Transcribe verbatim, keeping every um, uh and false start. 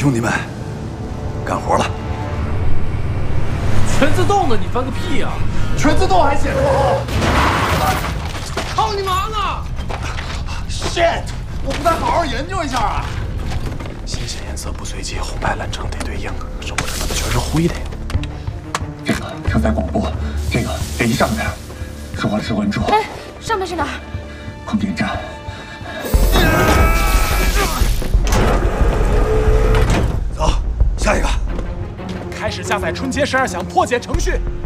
兄弟们，干活了！ 全自动的，你翻个屁呀！ 全自动还写得不好？ 操你妈呢 ！shit！ 我不得好好研究一下啊！ 新鲜颜色不随机，红白蓝橙得对应，这我这怎么全是灰的呀？ 这个承载广播，这个连上面。说话时稳住。 哎，上面是哪儿？ 空电站。 走，下一个。 开始下载春节十二响破解程序。